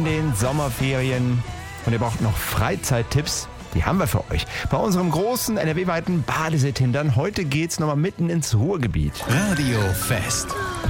den Sommerferien und ihr braucht noch Freizeittipps, die haben wir für euch. Bei unserem großen NRW-weiten Badesee-Tindern. Heute geht's nochmal mitten ins Ruhrgebiet. Radio Fest.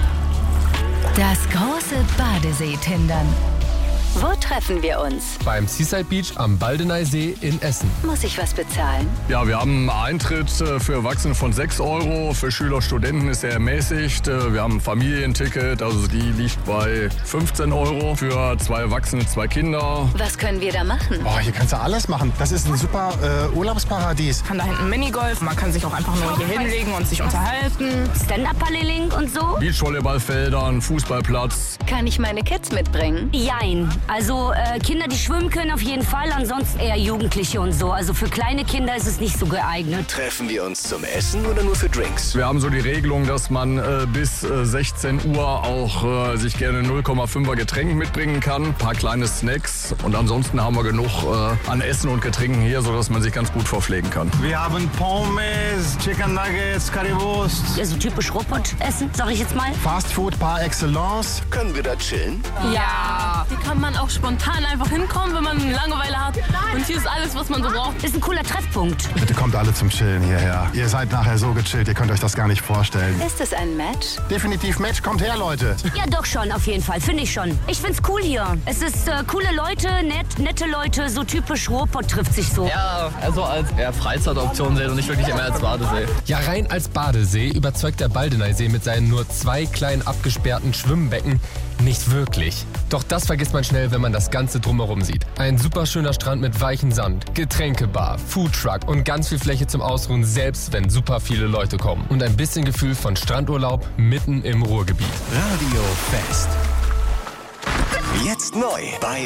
Das große Badesee-Tindern. Wo treffen wir uns? Beim Seaside Beach am Baldeneysee in Essen. Muss ich was bezahlen? Ja, wir haben einen Eintritt für Erwachsene von 6 €. Für Schüler, Studenten ist er ermäßigt. Wir haben ein Familienticket, also die liegt bei 15 €. Für 2 Erwachsene, 2 Kinder. Was können wir da machen? Oh, hier kannst du alles machen. Das ist ein super Urlaubsparadies. Kann da hinten Minigolf, man kann sich auch einfach nur hier hinlegen und sich unterhalten. Stand-Up-Paddling und so? Beachvolleyballfeldern, Fußballplatz. Kann ich meine Kids mitbringen? Jein. Also Kinder, die schwimmen können auf jeden Fall, ansonsten eher Jugendliche und so. Also für kleine Kinder ist es nicht so geeignet. Treffen wir uns zum Essen oder nur für Drinks? Wir haben so die Regelung, dass man bis 16 Uhr auch sich gerne 0,5er Getränk mitbringen kann. Ein paar kleine Snacks und ansonsten haben wir genug an Essen und Getränken hier, sodass man sich ganz gut verpflegen kann. Wir haben Pommes, Chicken Nuggets, Currywurst. Also typisch Ruhrpott-Essen, sag ich jetzt mal. Fast Food par excellence. Können wir da chillen? Ja, hier kann man auch spontan einfach hinkommen, wenn man Langeweile hat. Und hier ist alles, was man so braucht. Ist ein cooler Treffpunkt. Bitte kommt alle zum Chillen hierher. Ihr seid nachher so gechillt, ihr könnt euch das gar nicht vorstellen. Ist es ein Match? Definitiv Match, kommt her, Leute. Ja, doch schon, auf jeden Fall, finde ich schon. Ich find's cool hier. Es ist coole Leute, nette Leute, so typisch Ruhrpott trifft sich so. Ja, also als Freizeitoption sehen und nicht wirklich immer als Badesee. Ja, rein als Badesee überzeugt der Baldeneysee mit seinen nur 2 kleinen abgesperrten Schwimmbecken nicht wirklich. Doch das vergisst man schnell, wenn man das Ganze drumherum sieht. Ein super schöner Strand mit weichem Sand, Getränkebar, Foodtruck und ganz viel Fläche zum Ausruhen, selbst wenn super viele Leute kommen. Und ein bisschen Gefühl von Strandurlaub mitten im Ruhrgebiet. Radio Fest. Jetzt neu bei